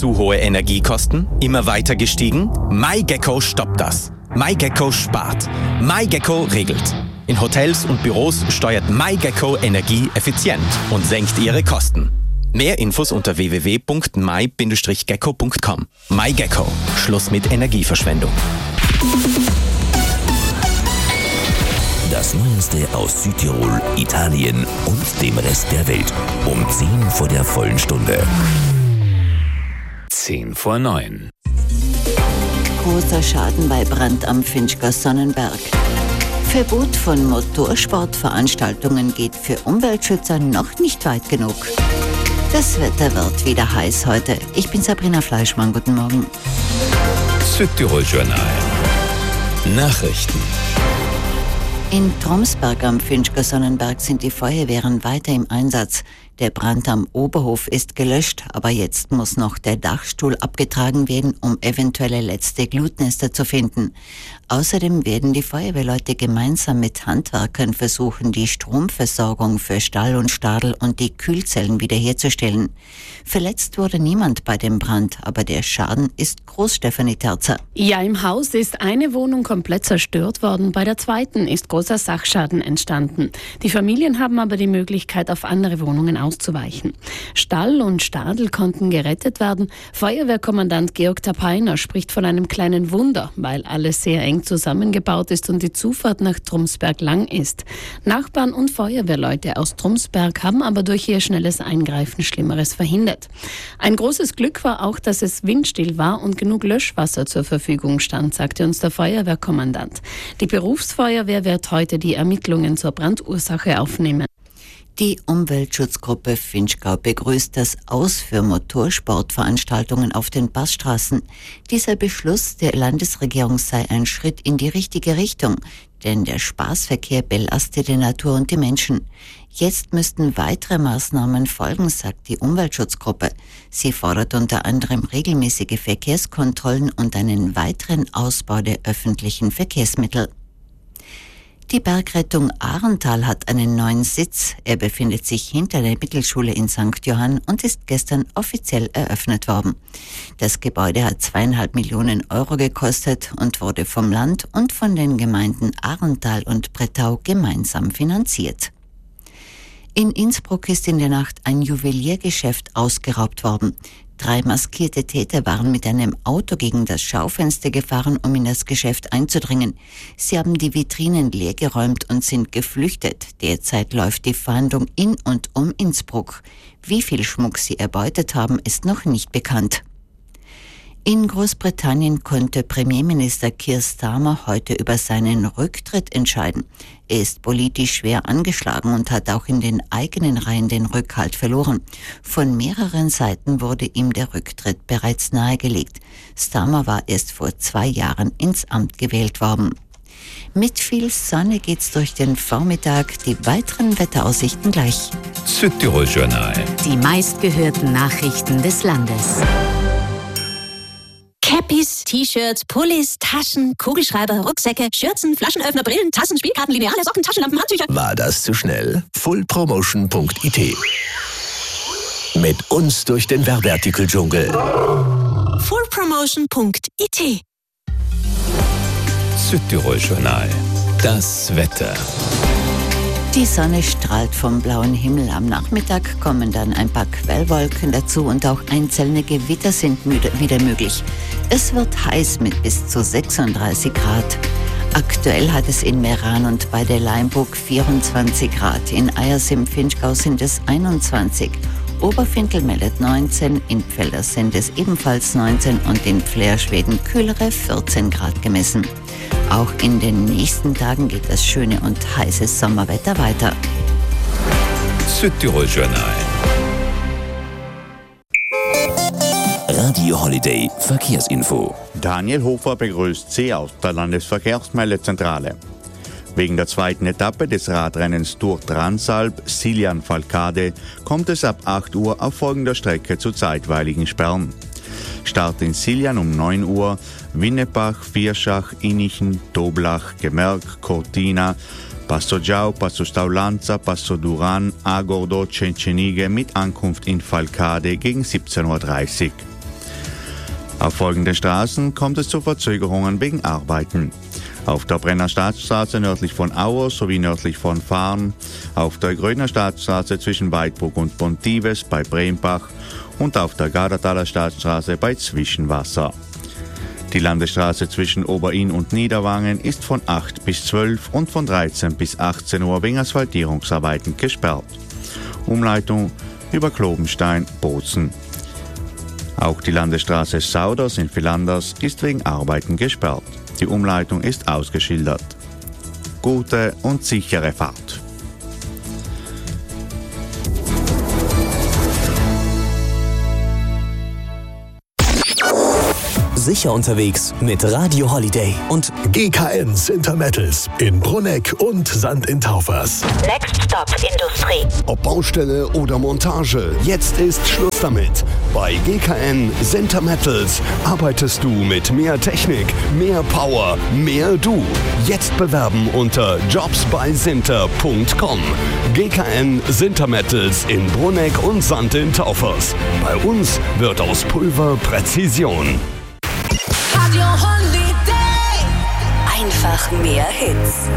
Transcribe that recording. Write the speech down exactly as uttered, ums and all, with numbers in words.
Zu hohe Energiekosten? Immer weiter gestiegen? MyGecko stoppt das. MyGecko spart. MyGecko regelt. In Hotels und Büros steuert MyGecko Energie effizient und senkt ihre Kosten. Mehr Infos unter w w w punkt my Bindestrich gecko punkt com. MyGecko. Schluss mit Energieverschwendung. Das Neueste aus Südtirol, Italien und dem Rest der Welt. Um zehn vor der vollen Stunde. Zehn vor neun. Großer Schaden bei Brand am Finchgau Sonnenberg. Verbot von Motorsportveranstaltungen geht für Umweltschützer noch nicht weit genug. Das Wetter wird wieder heiß heute. Ich bin Sabrina Fleischmann. Guten Morgen. Südtirol Journal. Nachrichten. In Tromsberg am Finchgau Sonnenberg sind die Feuerwehren weiter im Einsatz. Der Brand am Oberhof ist gelöscht, aber jetzt muss noch der Dachstuhl abgetragen werden, um eventuelle letzte Glutnester zu finden. Außerdem werden die Feuerwehrleute gemeinsam mit Handwerkern versuchen, die Stromversorgung für Stall und Stadel und die Kühlzellen wiederherzustellen. Verletzt wurde niemand bei dem Brand, aber der Schaden ist groß, Stefanie Terzer. Ja, im Haus ist eine Wohnung komplett zerstört worden, bei der zweiten ist großer Sachschaden entstanden. Die Familien haben aber die Möglichkeit, auf andere Wohnungen auszuweichen. Stall und Stadel konnten gerettet werden. Feuerwehrkommandant Georg Tapeiner spricht von einem kleinen Wunder, weil alles sehr eng zusammengebaut ist und die Zufahrt nach Tromsberg lang ist. Nachbarn und Feuerwehrleute aus Tromsberg haben aber durch ihr schnelles Eingreifen Schlimmeres verhindert. Ein großes Glück war auch, dass es windstill war und genug Löschwasser zur Verfügung stand, sagte uns der Feuerwehrkommandant. Die Berufsfeuerwehr wird heute die Ermittlungen zur Brandursache aufnehmen. Die Umweltschutzgruppe Finchgau begrüßt das Aus für Motorsportveranstaltungen auf den Passstraßen. Dieser Beschluss der Landesregierung sei ein Schritt in die richtige Richtung, denn der Spaßverkehr belastet die Natur und die Menschen. Jetzt müssten weitere Maßnahmen folgen, sagt die Umweltschutzgruppe. Sie fordert unter anderem regelmäßige Verkehrskontrollen und einen weiteren Ausbau der öffentlichen Verkehrsmittel. Die Bergrettung Ahrental hat einen neuen Sitz. Er befindet sich hinter der Mittelschule in Sankt Johann und ist gestern offiziell eröffnet worden. Das Gebäude hat zweieinhalb Millionen Euro gekostet und wurde vom Land und von den Gemeinden Ahrental und Brettau gemeinsam finanziert. In Innsbruck ist in der Nacht ein Juweliergeschäft ausgeraubt worden. Drei maskierte Täter waren mit einem Auto gegen das Schaufenster gefahren, um in das Geschäft einzudringen. Sie haben die Vitrinen leergeräumt und sind geflüchtet. Derzeit läuft die Fahndung in und um Innsbruck. Wie viel Schmuck sie erbeutet haben, ist noch nicht bekannt. In Großbritannien konnte Premierminister Keir Starmer heute über seinen Rücktritt entscheiden. Er ist politisch schwer angeschlagen und hat auch in den eigenen Reihen den Rückhalt verloren. Von mehreren Seiten wurde ihm der Rücktritt bereits nahegelegt. Starmer war erst vor zwei Jahren ins Amt gewählt worden. Mit viel Sonne geht's durch den Vormittag. Die weiteren Wetteraussichten gleich. Südtirol Journal. Die meistgehörten Nachrichten des Landes. Cappies, T-Shirts, Pullis, Taschen, Kugelschreiber, Rucksäcke, Schürzen, Flaschenöffner, Brillen, Tassen, Spielkarten, Lineale, Socken, Taschenlampen, Handtücher. War das zu schnell? full promotion punkt i t. Mit uns durch den Werbeartikeldschungel. full promotion punkt i t. Südtirol Journal. Das Wetter. Die Sonne strahlt vom blauen Himmel. Am Nachmittag kommen dann ein paar Quellwolken dazu und auch einzelne Gewitter sind wieder möglich. Es wird heiß mit bis zu sechsunddreißig Grad. Aktuell hat es in Meran und bei der Leimburg vierundzwanzig Grad. In Eyers im Finchgau sind es einundzwanzig. Oberfintel meldet neunzehn, in Pfälders sind es ebenfalls neunzehn und in Flairschweden kühlere vierzehn Grad gemessen. Auch in den nächsten Tagen geht das schöne und heiße Sommerwetter weiter. Südtirol Journal. Radio Holiday Verkehrsinfo. Daniel Hofer begrüßt Sie aus der Landesverkehrsmeldezentrale. Wegen der zweiten Etappe des Radrennens Tour Transalp Siljan-Falcade kommt es ab acht Uhr auf folgender Strecke zu zeitweiligen Sperren. Start in Siljan um neun Uhr, Winnebach, Vierschach, Inichen, Toblach, Gemerk, Cortina, Passo Giao, Passo Staulanza, Passo Duran, Agordo, Cenchenige mit Ankunft in Falcade gegen siebzehn Uhr dreißig. Auf folgenden Straßen kommt es zu Verzögerungen wegen Arbeiten. Auf der Brenner Staatsstraße nördlich von Auer sowie nördlich von Farn, auf der Gröner Staatsstraße zwischen Weidburg und Pontives bei Brembach und auf der Gardertaler Staatsstraße bei Zwischenwasser. Die Landesstraße zwischen Oberinn und Niederwangen ist von acht bis zwölf und von dreizehn bis achtzehn Uhr wegen Asphaltierungsarbeiten gesperrt. Umleitung über Klobenstein-Bozen. Auch die Landesstraße Sauders in Villanders ist wegen Arbeiten gesperrt. Die Umleitung ist ausgeschildert. Gute und sichere Fahrt. Sicher unterwegs mit Radio Holiday und G K N Sintermettels in Brunegg und Sand in Taufers. Next Stop Industrie. Ob Baustelle oder Montage, jetzt ist Schluss damit. Bei G K N Sintermettels arbeitest du mit mehr Technik, mehr Power, mehr du. Jetzt bewerben unter jobs bei sinter punkt com. G K N Sintermettels in Brunegg und Sand in Taufers. Bei uns wird aus Pulver Präzision. Radio Holiday. Einfach mehr Hits.